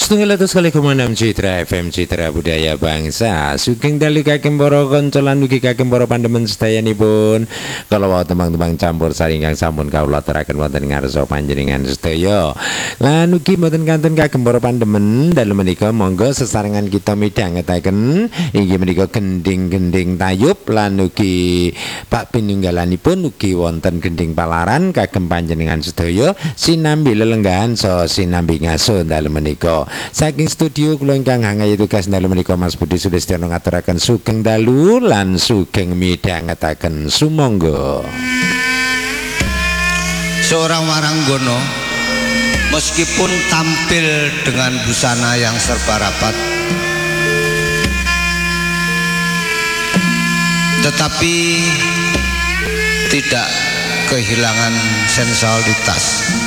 107,6 Citra FM Citra Budaya Bangsa. Sugeng dalu kagem para kanca lan ugi kagem para pandemen sedayanipun. Kalau wau tembang-tembang campur sari ingkang sampun kawula aturaken wonten ngarsa panjenengan sedaya. Lan ugi mboten kantun kagem para pandemen dalu menika monggo sesarengan kita midhangetaken inggih menika gending-gending tayub lan ugi Pak pinunggalanipun ugi wonten gending palaran kagem panjenengan sedaya sinambi lelenggahan so sinambi ngaso dalu menika. Saking studio kula ingkang angaya tugas dalu menika Mas Budi Sudistiono ngaturaken sugeng dalu lan sugeng midhangetaken sumangga. Seorang waranggono meskipun tampil dengan busana yang serba rapat, tetapi tidak kehilangan sensualitas.